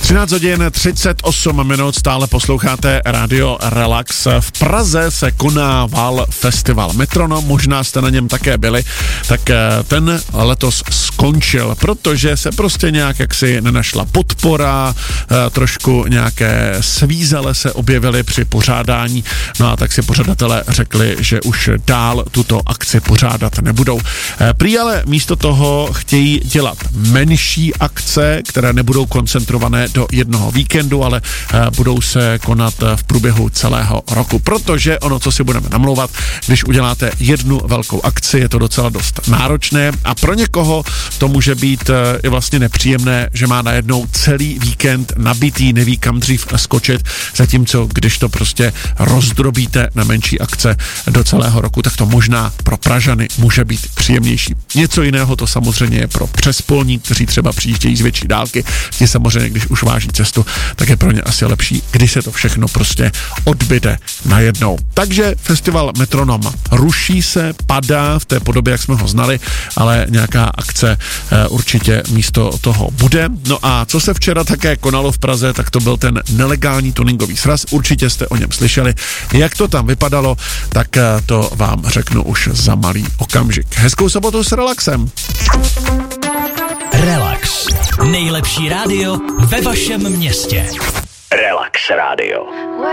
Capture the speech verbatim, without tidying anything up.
třináct hodin třicet osm minut, stále posloucháte Radio Relax. V Praze se konával festival Metronom, možná jste na něm také byli, tak ten letos skončil, protože se prostě nějak jaksi nenašla podpora, trošku nějaké svízele se objevily při pořádání, no a tak si pořadatelé řekli, že už dál tuto akci pořádat nebudou. Prý ale místo toho chtějí dělat menší akce, které nebudou koncentrované do jednoho víkendu, ale budou se konat v průběhu celého roku, protože ono, co si budeme namlouvat, když uděláte jednu velkou akci, je to docela dost náročné a pro někoho to může být i vlastně nepříjemné, že má najednou celý víkend nabitý, neví kam dřív skočit, zatímco když to prostě rozdrobíte na menší akce do celého roku, tak to možná pro Pražany může být příjemnější. Něco jiného to samozřejmě je pro přespolní, kteří třeba přijíždějí z větší dálky, ti samozřejmě, když už váží cestu, tak je pro ně asi lepší, když se to všechno prostě odbyde najednou. Takže festival Metronom ruší se, padá v té podobě, jak jsme ho znali, ale nějaká akce e, určitě místo toho bude. No a co se včera také konalo v Praze, tak to byl ten nelegální tuningový sraz, určitě jste o něm slyšeli. Jak to tam vypadalo, tak e, to vám řeknu už za malý okamžik. Hezkou sobotu s Relaxem. Relax. Nejlepší rádio ve vašem městě. Relax Radio.